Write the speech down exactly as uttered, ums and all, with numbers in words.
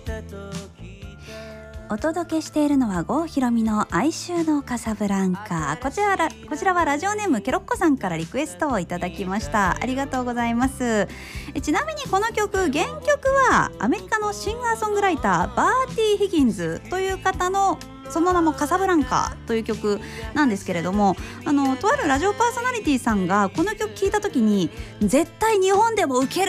お届けしているのは郷ひろみの哀愁のカサブランカ。こちららこちらはラジオネームケロッコさんからリクエストをいただきました。ありがとうございます。えちなみにこの曲、原曲はアメリカのシンガーソングライターバーティー・ヒギンズという方の、その名もカサブランカという曲なんですけれども、あのとあるラジオパーソナリティさんがこの曲聴いた時に絶対日本でもウケる